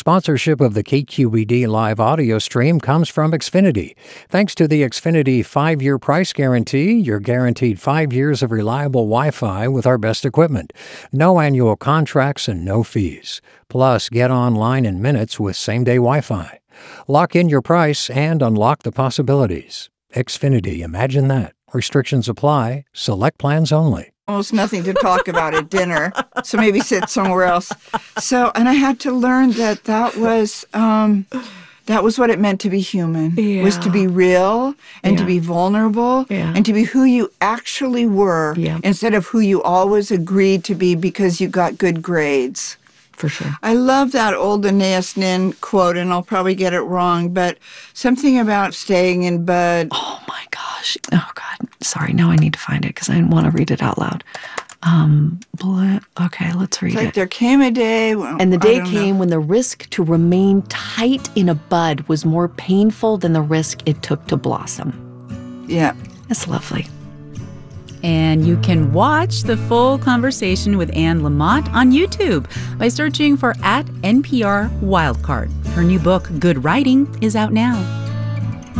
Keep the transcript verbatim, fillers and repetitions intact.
Sponsorship of the K Q E D live audio stream comes from Xfinity. Thanks to the Xfinity five-year price guarantee, you're guaranteed five years of reliable Wi-Fi with our best equipment. No annual contracts and no fees. Plus, get online in minutes with same-day Wi-Fi. Lock in your price and unlock the possibilities. Xfinity, imagine that. Restrictions apply. Select plans only. Almost nothing to talk about at dinner, so maybe sit somewhere else. So, and I had to learn that that was um, that was what it meant to be human. Yeah. Was to be real and Yeah. to be vulnerable Yeah. and to be who you actually were Yeah. instead of who you always agreed to be because you got good grades. For sure. I love that old Anais Nin quote, and I'll probably get it wrong, but something about staying in bed. Oh my gosh. Oh God. Sorry. Now I need to find it because I want to read it out loud. Um. blah- Okay, let's read It's like it. there came a day. Well, And the I day don't know. came when the risk to remain tight in a bud was more painful than the risk it took to blossom. Yeah. That's lovely. And you can watch the full conversation with Anne Lamott on YouTube by searching for at N P R Wildcard. Her new book, Good Writing, is out now.